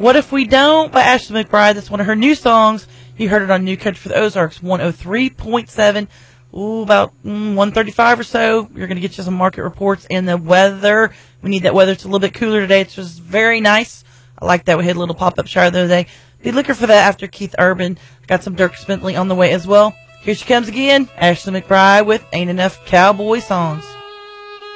What If We Don't by Ashley McBryde. That's one of her new songs. You heard it on New Country for the Ozarks, 103.7. Ooh, about 135 or so. You're going to get you some market reports and the weather. We need that weather. It's a little bit cooler today. It's just very nice. I like that. We had a little pop-up shower the other day. Be looking for that after Keith Urban. Got some Dirk Bentley on the way as well. Here she comes again. Ashley McBryde with Ain't Enough Cowboy Songs.